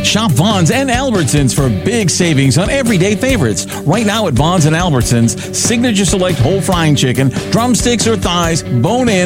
Shop Vaughn's and Albertsons for big savings on everyday favorites. Right now at Vaughn's and Albertsons, Signature Select whole frying chicken, drumsticks or thighs, bone-in,